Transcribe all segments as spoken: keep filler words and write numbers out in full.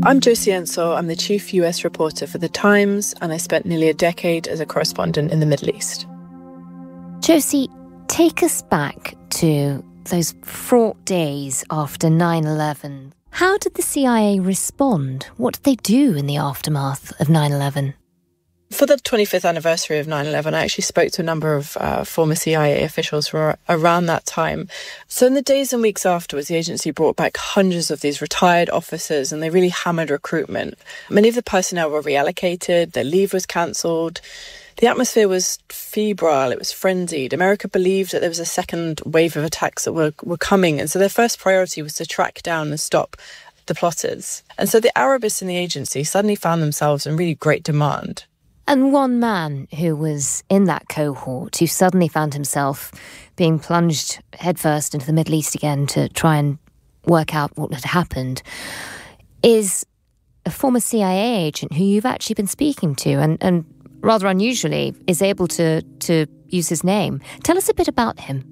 I'm Josie Ensor. I'm the chief U S reporter for The Times, and I spent nearly a decade as a correspondent in the Middle East. Josie, take us back to those fraught days after nine eleven. How did the C I A respond? What did they do in the aftermath of nine eleven? For the twenty-fifth anniversary of nine eleven, I actually spoke to a number of uh, former C I A officials from around that time. So in the days and weeks afterwards, the agency brought back hundreds of these retired officers, and they really hammered recruitment. Many of the personnel were reallocated, their leave was cancelled. The atmosphere was febrile, it was frenzied. America believed that there was a second wave of attacks that were, were coming, and so their first priority was to track down and stop the plotters. And so the Arabists in the agency suddenly found themselves in really great demand. And one man who was in that cohort, who suddenly found himself being plunged headfirst into the Middle East again to try and work out what had happened, is a former C I A agent who you've actually been speaking to and, and rather unusually is able to, to use his name. Tell us a bit about him.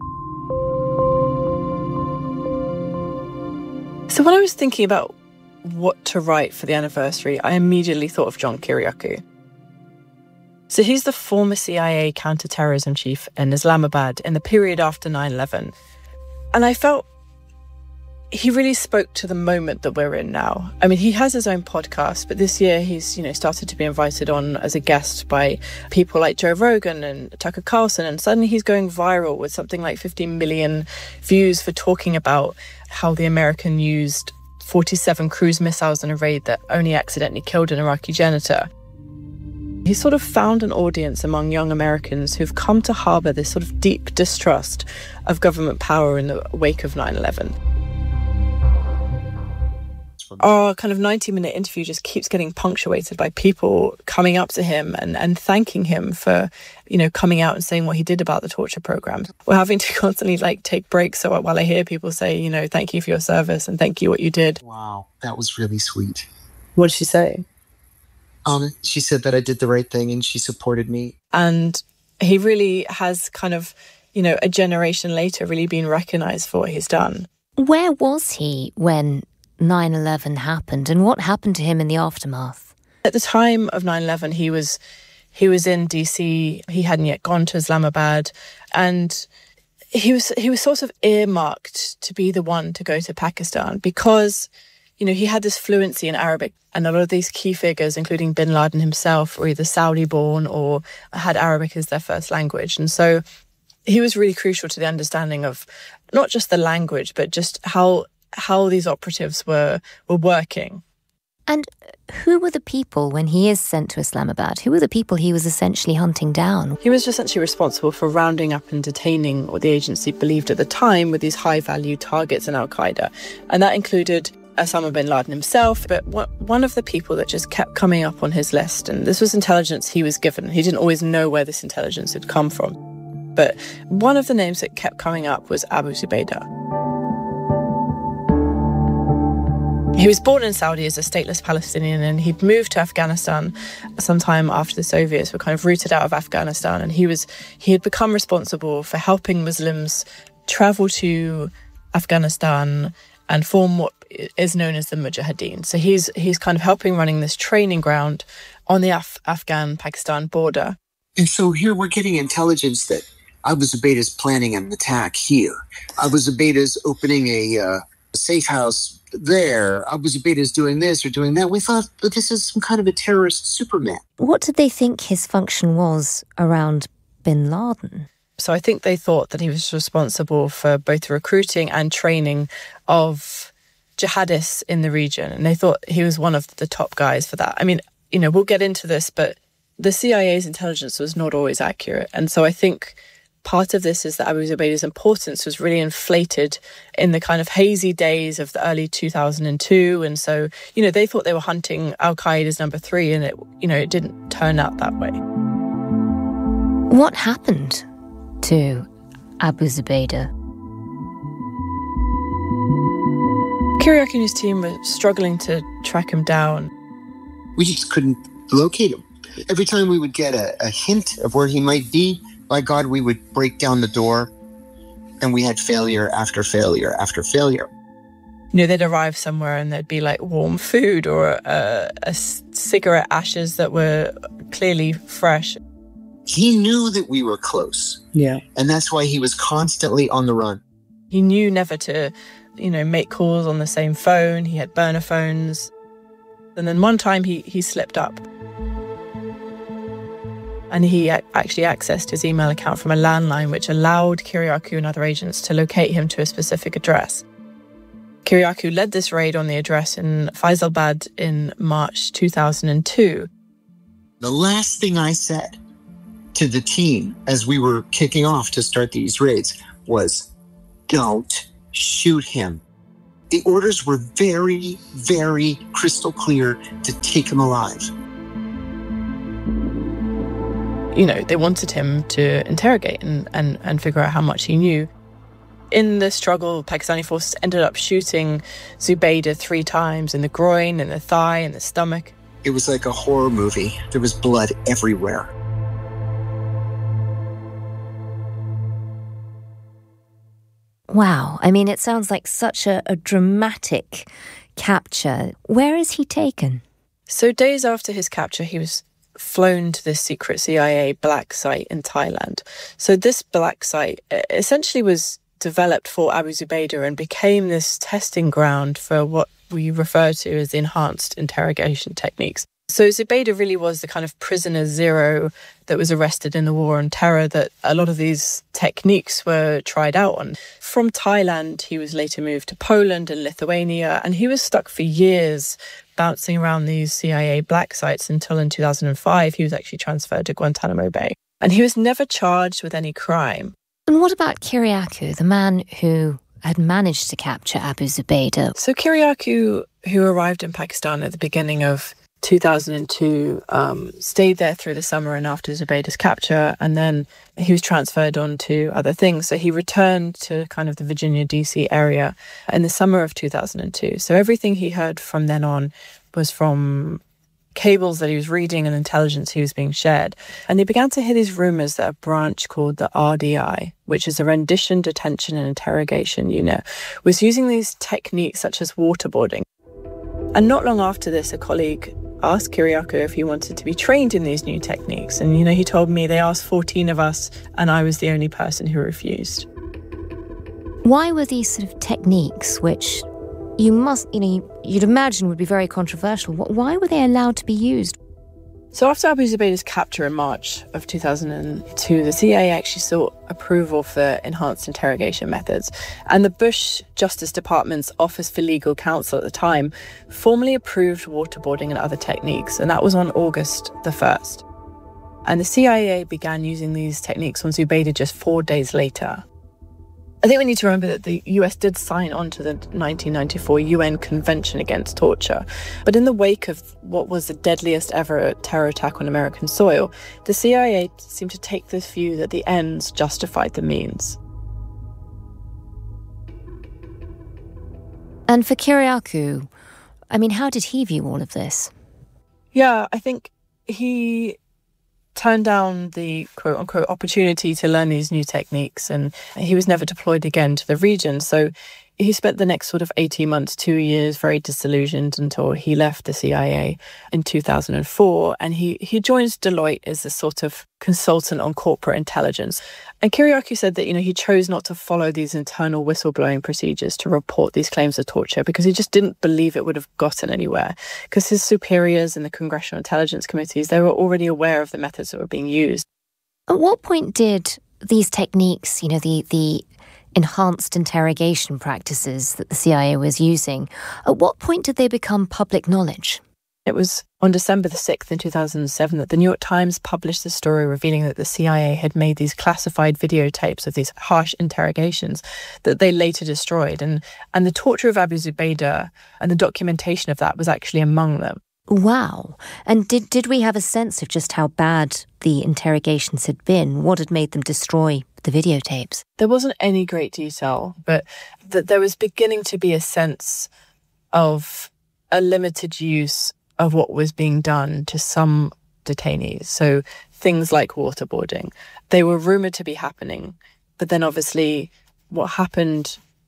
So when I was thinking about what to write for the anniversary, I immediately thought of John Kiriakou. So he's the former C I A counter-terrorism chief in Islamabad in the period after nine eleven. And I felt he really spoke to the moment that we're in now. I mean, he has his own podcast, but this year he's, you know, started to be invited on as a guest by people like Joe Rogan and Tucker Carlson, and suddenly he's going viral with something like fifteen million views for talking about how the American used forty-seven cruise missiles in a raid that only accidentally killed an Iraqi janitor. He sort of found an audience among young Americans who've come to harbour this sort of deep distrust of government power in the wake of nine eleven. Our kind of ninety-minute interview just keeps getting punctuated by people coming up to him and, and thanking him for, you know, coming out and saying what he did about the torture program. We're having to constantly, like, take breaks so while I hear people say, you know, thank you for your service and thank you what you did. Wow, that was really sweet. What did she say? Um, she said that I did the right thing and she supported me. And he really has kind of, you know, a generation later really been recognised for what he's done. Where was he when nine eleven happened, and what happened to him in the aftermath? At the time of nine eleven, he was he was in D C. He hadn't yet gone to Islamabad, and he was he was sort of earmarked to be the one to go to Pakistan because, you know, he had this fluency in Arabic, and a lot of these key figures, including bin Laden himself, were either Saudi-born or had Arabic as their first language. And so he was really crucial to the understanding of not just the language, but just how how these operatives were were working. And who were the people, when he is sent to Islamabad, who were the people he was essentially hunting down? He was essentially responsible for rounding up and detaining what the agency believed at the time were these high-value targets in al-Qaeda. And that included Osama bin Laden himself, but one of the people that just kept coming up on his list, and this was intelligence he was given. He didn't always know where this intelligence had come from. But one of the names that kept coming up was Abu Zubaydah. He was born in Saudi as a stateless Palestinian, and he'd moved to Afghanistan sometime after the Soviets were kind of rooted out of Afghanistan. And he was he had become responsible for helping Muslims travel to Afghanistan and form what is known as the Mujahideen. So he's he's kind of helping running this training ground on the Af- Afghan-Pakistan border. And so here we're getting intelligence that Abu Zubaydah is planning an attack here. Abu Zubaydah is opening a, uh, a safe house there. Abu Zubaydah is doing this or doing that. We thought that this is some kind of a terrorist Superman. What did they think his function was around bin Laden? So I think they thought that he was responsible for both the recruiting and training of jihadists in the region. And they thought he was one of the top guys for that. I mean, you know, we'll get into this, but the C I A's intelligence was not always accurate. And so I think part of this is that Abu Zubaydah's importance was really inflated in the kind of hazy days of the early two thousand two. And so, you know, they thought they were hunting al-Qaeda's number three, and it, you know, it didn't turn out that way. What happened to Abu Zubaydah? Kiriakou and his team were struggling to track him down. We just couldn't locate him. Every time we would get a, a hint of where he might be, by God, we would break down the door, and we had failure after failure after failure. You know, they'd arrive somewhere and there'd be like warm food or a, a cigarette ashes that were clearly fresh. He knew that we were close. Yeah. And that's why he was constantly on the run. He knew never to, you know, make calls on the same phone. He had burner phones. And then one time he, he slipped up. And he actually accessed his email account from a landline, which allowed Kyriakou and other agents to locate him to a specific address. Kyriakou led this raid on the address in Faisalabad in March two thousand two. The last thing I said to the team as we were kicking off to start these raids was, don't shoot him. The orders were very, very crystal clear to take him alive. You know, they wanted him to interrogate and, and, and figure out how much he knew. In the struggle, Pakistani forces ended up shooting Zubaydah three times in the groin, in the thigh, in the stomach. It was like a horror movie. There was blood everywhere. Wow. I mean, it sounds like such a, a dramatic capture. Where is he taken? So days after his capture, he was flown to this secret C I A black site in Thailand. So this black site essentially was developed for Abu Zubaydah and became this testing ground for what we refer to as enhanced interrogation techniques. So Zubaydah really was the kind of prisoner zero that was arrested in the war on terror that a lot of these techniques were tried out on. From Thailand, he was later moved to Poland and Lithuania, and he was stuck for years bouncing around these C I A black sites until in two thousand five he was actually transferred to Guantanamo Bay. And he was never charged with any crime. And what about Kyriakou, the man who had managed to capture Abu Zubaydah? So Kyriakou, who arrived in Pakistan at the beginning of two thousand two, um, stayed there through the summer and after Zubaydah's capture, and then he was transferred on to other things. So he returned to kind of the Virginia, D C area in the summer of two thousand two. So everything he heard from then on was from cables that he was reading and intelligence he was being shared. And they began to hear these rumours that a branch called the R D I, which is a rendition, detention and interrogation unit, was using these techniques such as waterboarding. And not long after this, a colleague asked Kyriakou if he wanted to be trained in these new techniques. And, you know, he told me they asked fourteen of us and I was the only person who refused. Why were these sort of techniques, which you must, you know, you'd imagine would be very controversial, why were they allowed to be used? So after Abu Zubaydah's capture in March of two thousand two, the C I A actually sought approval for enhanced interrogation methods. And the Bush Justice Department's Office for Legal Counsel at the time formally approved waterboarding and other techniques. And that was on August the first. And the C I A began using these techniques on Zubaydah just four days later. I think we need to remember that the U S did sign on to the nineteen ninety-four U N Convention Against Torture. But in the wake of what was the deadliest ever terror attack on American soil, the C I A seemed to take this view that the ends justified the means. And for Kyriakou, I mean, how did he view all of this? Yeah, I think he turned down the quote-unquote opportunity to learn these new techniques, and he was never deployed again to the region. So he spent the next sort of eighteen months, two years, very disillusioned until he left the C I A in two thousand four. And he, he joined Deloitte as a sort of consultant on corporate intelligence. And Kyriakou said that, you know, he chose not to follow these internal whistleblowing procedures to report these claims of torture because he just didn't believe it would have gotten anywhere. Because his superiors in the Congressional Intelligence Committees, they were already aware of the methods that were being used. At what point did these techniques, you know, the the enhanced interrogation practices that the C I A was using, at what point did they become public knowledge? It was on December the sixth in two thousand seven that the New York Times published a story revealing that the C I A had made these classified videotapes of these harsh interrogations that they later destroyed. And, and the torture of Abu Zubaydah and the documentation of that was actually among them. Wow. And did, did we have a sense of just how bad the interrogations had been? What had made them destroy the videotapes? There wasn't any great detail, but that there was beginning to be a sense of a limited use of what was being done to some detainees. So things like waterboarding, they were rumoured to be happening. But then obviously what happened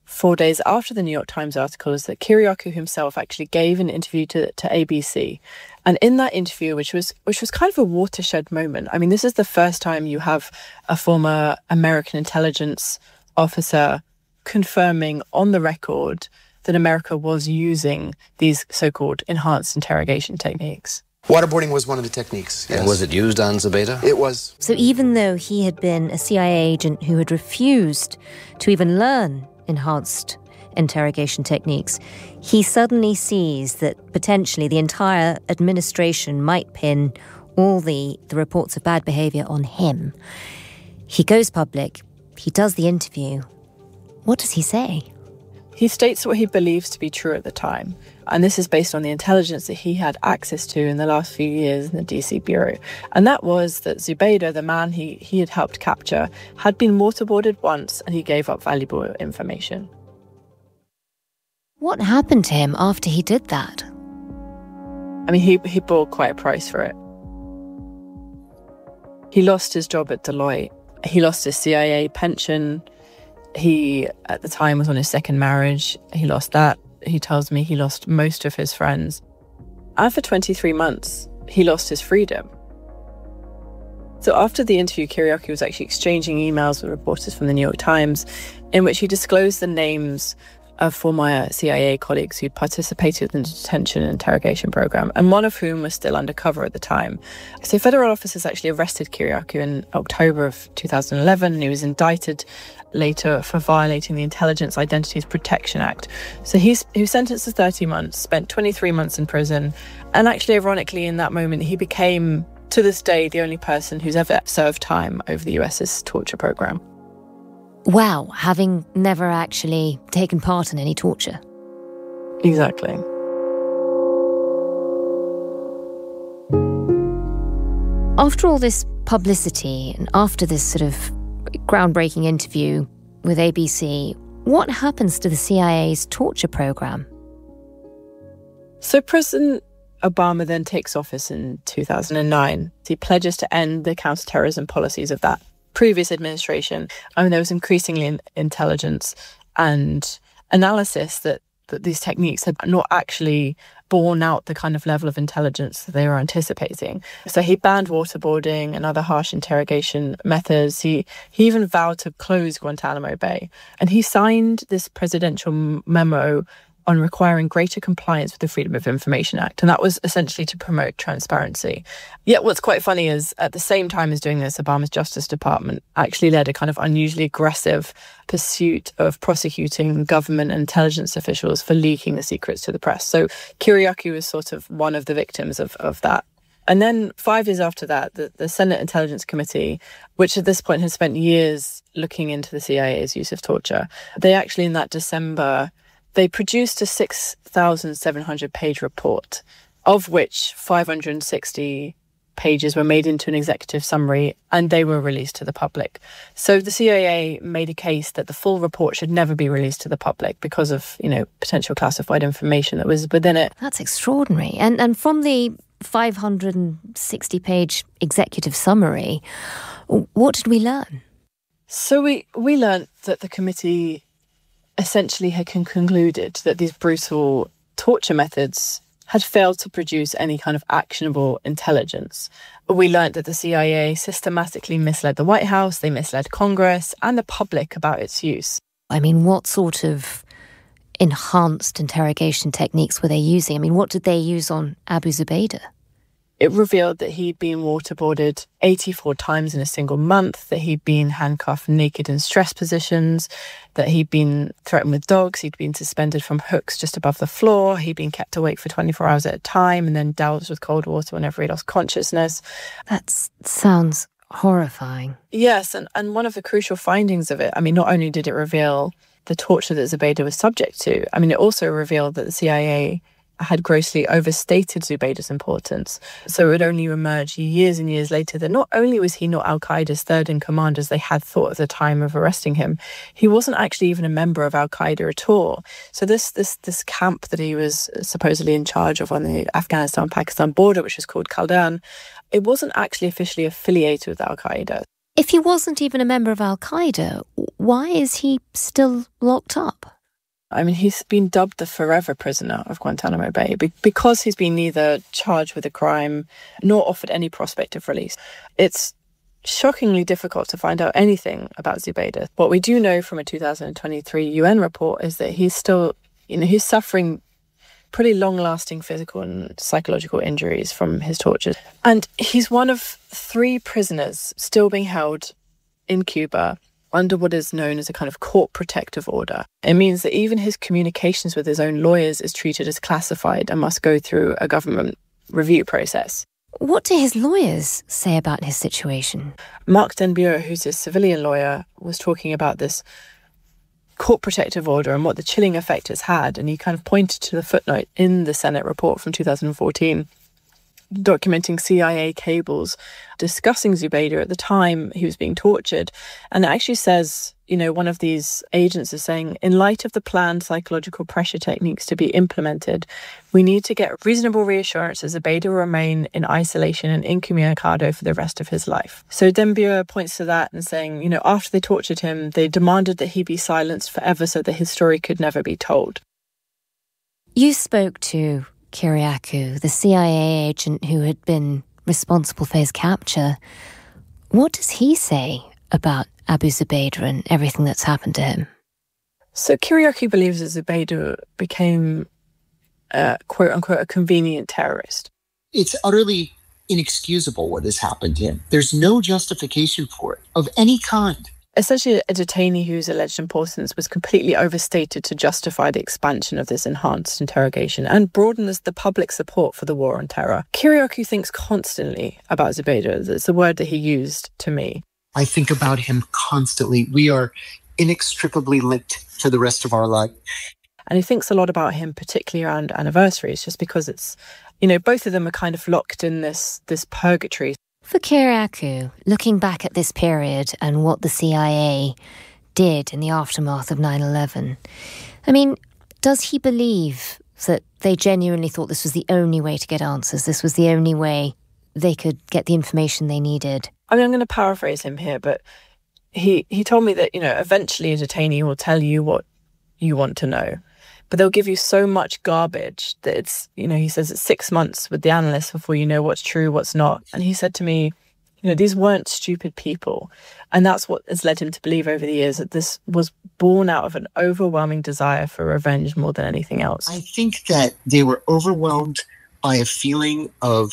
four days after the New York Times article is that Kiriakou himself actually gave an interview to, to A B C. And in that interview, which was which was kind of a watershed moment, I mean, this is the first time you have a former American intelligence officer confirming on the record that America was using these so-called enhanced interrogation techniques. Waterboarding was one of the techniques, yes. And was it used on Zubaydah? It was. So even though he had been a C I A agent who had refused to even learn enhanced interrogation techniques, he suddenly sees that potentially the entire administration might pin all the, the reports of bad behaviour on him. He goes public, he does the interview. What does he say? He states what he believes to be true at the time, and this is based on the intelligence that he had access to in the last few years in the D C Bureau. And that was that Zubaydah, the man he, he had helped capture, had been waterboarded once and he gave up valuable information. What happened to him after he did that? I mean, he, he bore quite a price for it. He lost his job at Deloitte. He lost his C I A pension. He, at the time, was on his second marriage. He lost that. He tells me he lost most of his friends. And for twenty-three months, he lost his freedom. So after the interview, Kiriakou was actually exchanging emails with reporters from the New York Times in which he disclosed the names of former C I A colleagues who'd participated in the detention and interrogation program, and one of whom was still undercover at the time. So federal officers actually arrested Kiriakou in October of two thousand eleven, and he was indicted later for violating the Intelligence Identities Protection Act. So he's he was sentenced to thirty months, spent twenty-three months in prison, and actually, ironically, in that moment, he became, to this day, the only person who's ever served time over the U S's torture program. Wow, having never actually taken part in any torture. Exactly. After all this publicity and after this sort of groundbreaking interview with A B C, what happens to the C I A's torture program? So President Obama then takes office in two thousand nine. He pledges to end the counterterrorism policies of that previous administration. I mean, there was increasingly in intelligence and analysis that, that these techniques had not actually borne out the kind of level of intelligence that they were anticipating. So he banned waterboarding and other harsh interrogation methods. He, he even vowed to close Guantanamo Bay. And he signed this presidential memo on requiring greater compliance with the Freedom of Information Act. And that was essentially to promote transparency. Yet what's quite funny is at the same time as doing this, Obama's Justice Department actually led a kind of unusually aggressive pursuit of prosecuting government and intelligence officials for leaking the secrets to the press. So Kiriakou was sort of one of the victims of, of that. And then five years after that, the, the Senate Intelligence Committee, which at this point had spent years looking into the C I A's use of torture, they actually in that December, they produced a six thousand seven hundred page report, of which five hundred sixty pages were made into an executive summary, and they were released to the public. So the C I A made a case that the full report should never be released to the public because of, you know, potential classified information that was within it. That's extraordinary. And and from the five hundred sixty page executive summary, what did we learn? So we, we learned that the committee essentially had concluded that these brutal torture methods had failed to produce any kind of actionable intelligence. We learned that the C I A systematically misled the White House, they misled Congress and the public about its use. I mean, what sort of enhanced interrogation techniques were they using? I mean, what did they use on Abu Zubaydah? It revealed that he'd been waterboarded eighty-four times in a single month, that he'd been handcuffed naked in stress positions, that he'd been threatened with dogs, he'd been suspended from hooks just above the floor, he'd been kept awake for twenty-four hours at a time and then doused with cold water whenever he lost consciousness. That sounds horrifying. Yes, and, and one of the crucial findings of it, I mean, not only did it reveal the torture that Zubaydah was subject to, I mean, it also revealed that the C I A had grossly overstated Zubaydah's importance. So it would only emerge years and years later that not only was he not Al-Qaeda's third in command as they had thought at the time of arresting him, he wasn't actually even a member of Al-Qaeda at all. So this this this camp that he was supposedly in charge of on the Afghanistan-Pakistan border, which is called Qaldan, it wasn't actually officially affiliated with Al-Qaeda. If he wasn't even a member of Al-Qaeda, why is he still locked up? I mean, he's been dubbed the forever prisoner of Guantanamo Bay because he's been neither charged with a crime nor offered any prospect of release. It's shockingly difficult to find out anything about Zubaydah. What we do know from a two thousand twenty-three U N report is that he's still, you know, he's suffering pretty long-lasting physical and psychological injuries from his tortures. And he's one of three prisoners still being held in Cuba under what is known as a kind of court protective order. It means that even his communications with his own lawyers is treated as classified and must go through a government review process. What do his lawyers say about his situation? Mark Den Burre, who's a civilian lawyer, was talking about this court protective order and what the chilling effect it's had. And he kind of pointed to the footnote in the Senate report from two thousand fourteen documenting C I A cables discussing Zubaydah at the time he was being tortured. And it actually says, you know, one of these agents is saying, in light of the planned psychological pressure techniques to be implemented, we need to get reasonable reassurances Zubaydah will remain in isolation and incommunicado for the rest of his life. So Den Burre points to that and saying, you know, after they tortured him, they demanded that he be silenced forever so that his story could never be told. You spoke to Kyriakou, the C I A agent who had been responsible for his capture. What does he say about Abu Zubaydah and everything that's happened to him? So Kyriakou believes that Zubaydah became, uh, quote unquote, a convenient terrorist. It's utterly inexcusable what has happened to him. There's no justification for it of any kind. Essentially, a detainee whose alleged importance was completely overstated to justify the expansion of this enhanced interrogation and broaden the public support for the war on terror. Kyriakou thinks constantly about Zubaydah. It's the word that he used to me. I think about him constantly. We are inextricably linked for the rest of our life. And he thinks a lot about him, particularly around anniversaries, just because it's, you know, both of them are kind of locked in this, this purgatory. For Kyriakou, looking back at this period and what the C I A did in the aftermath of nine eleven, I mean, does he believe that they genuinely thought this was the only way to get answers? This was the only way they could get the information they needed? I mean, I'm going to paraphrase him here, but he, he told me that, you know, eventually a detainee will tell you what you want to know. But they'll give you so much garbage that it's, you know, he says it's six months with the analysts before you know what's true, what's not. And he said to me, you know, these weren't stupid people. And that's what has led him to believe over the years that this was born out of an overwhelming desire for revenge more than anything else. I think that they were overwhelmed by a feeling of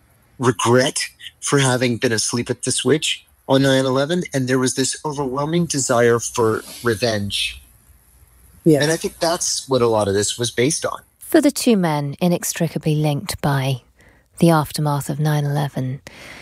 regret for having been asleep at the switch on nine eleven. And there was this overwhelming desire for revenge. Yeah. And I think that's what a lot of this was based on. For the two men inextricably linked by the aftermath of nine eleven,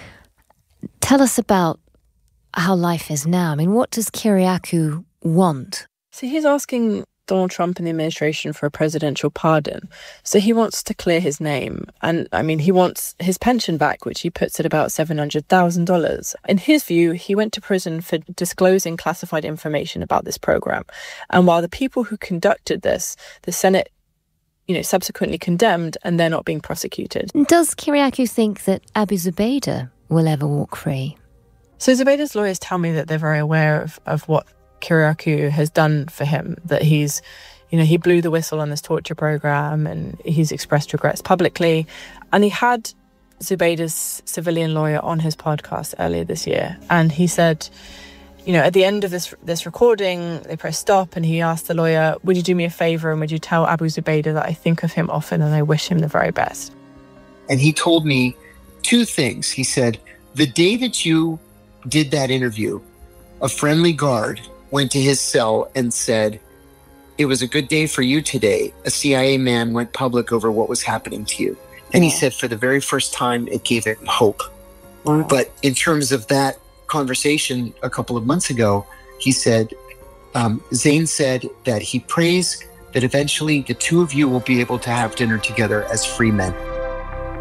tell us about how life is now. I mean, what does Kyriakou want? So he's asking Donald Trump and the administration for a presidential pardon. So he wants to clear his name. And, I mean, he wants his pension back, which he puts at about seven hundred thousand dollars. In his view, he went to prison for disclosing classified information about this program. And while the people who conducted this, the Senate, you know, subsequently condemned, and they're not being prosecuted. Does Kyriakou think that Abu Zubaydah will ever walk free? So Zubaydah's lawyers tell me that they're very aware of, of what Kyriakou has done for him, that he's, you know, he blew the whistle on this torture program and he's expressed regrets publicly. And he had Zubaydah's civilian lawyer on his podcast earlier this year. And he said, you know, at the end of this this recording, they pressed stop and he asked the lawyer, would you do me a favor and would you tell Abu Zubaydah that I think of him often and I wish him the very best? And he told me two things. He said, the day that you did that interview, a friendly guard went to his cell and said, it was a good day for you today. A C I A man went public over what was happening to you. And he said for the very first time, it gave him hope. Wow. But in terms of that conversation a couple of months ago, he said, um, Zain said that he prays that eventually the two of you will be able to have dinner together as free men.